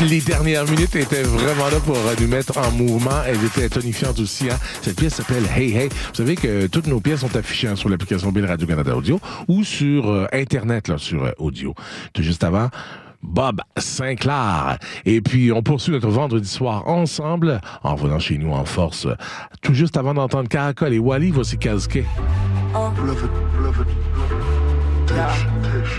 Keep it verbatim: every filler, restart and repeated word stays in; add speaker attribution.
Speaker 1: Les dernières minutes étaient vraiment là pour nous mettre en mouvement. Elles étaient tonifiantes aussi. Hein. Cette pièce s'appelle Hey Hey. Vous savez que toutes nos pièces sont affichées hein, sur l'application mobile Radio-Canada Audio ou sur euh, Internet, là, sur euh, Audio. Tout juste avant, Bob Sinclair. Et puis, on poursuit notre vendredi soir ensemble en revenant chez nous en force. Tout juste avant d'entendre Caracol et Wally, voici Kazuke.
Speaker 2: Oh. Love it, love it. Touch, touch.